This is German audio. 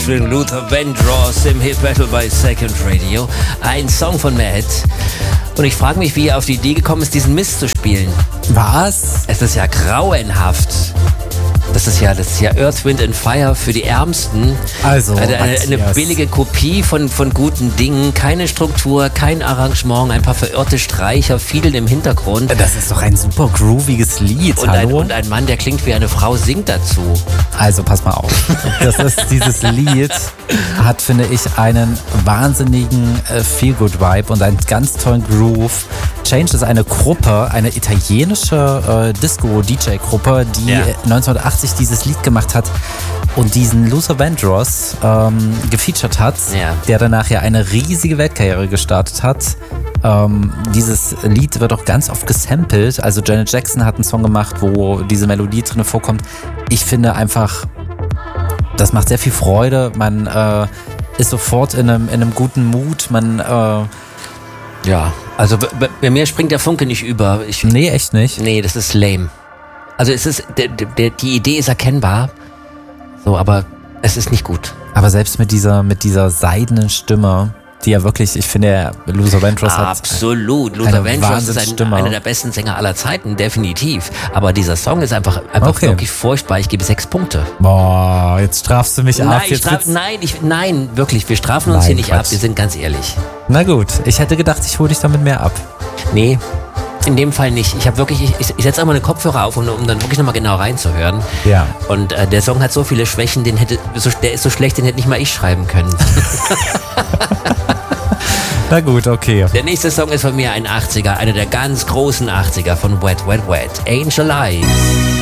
Luther Vandross im Hit Battle bei Second Radio. Ein Song von Matt. Und ich frage mich, wie er auf die Idee gekommen ist, diesen Mist zu spielen. Was? Es ist ja grauenhaft. Das ist ja Earth, Wind and Fire für die Ärmsten. Also, eine billige Kopie von guten Dingen. Keine Struktur, kein Arrangement, ein paar verirrte Streicher, viel im Hintergrund. Das ist doch ein super grooviges Lied, und ein Mann, der klingt wie eine Frau, singt dazu. Also, pass mal auf. Dieses Lied hat, finde ich, einen wahnsinnigen Feel-Good-Vibe und einen ganz tollen Groove. Change ist eine Gruppe, eine italienische Disco-DJ-Gruppe, die 1980 dieses Lied gemacht hat und diesen Luther Vandross gefeatured hat, der danach ja eine riesige Weltkarriere gestartet hat. Dieses Lied wird auch ganz oft gesampelt. Also Janet Jackson hat einen Song gemacht, wo diese Melodie drin vorkommt. Ich finde einfach, das macht sehr viel Freude. Man ist sofort in einem guten Mood. Also bei mir springt der Funke nicht über. Nee, echt nicht. Nee, das ist lame. Also es ist, die Idee ist erkennbar, so, aber es ist nicht gut. Aber selbst mit dieser seidenen Stimme, die ja wirklich, ich finde, Luther Vandross hat absolut. Luther Vandross ist einer der besten Sänger aller Zeiten, definitiv. Aber dieser Song ist einfach wirklich furchtbar. Ich gebe 6 Punkte. Boah, jetzt strafst du mich ab. Nein, wirklich, wir strafen uns hier nicht ab. Wir sind ganz ehrlich. Na gut, ich hätte gedacht, ich hole dich damit mehr ab. Nee. In dem Fall nicht. Ich setze einmal eine Kopfhörer auf, um dann wirklich nochmal genau reinzuhören. Ja. Und der Song hat so viele Schwächen, der ist so schlecht, den hätte nicht mal ich schreiben können. Na gut, okay. Der nächste Song ist von mir ein 80er, einer der ganz großen 80er von Wet, Wet, Wet. Angel Eyes.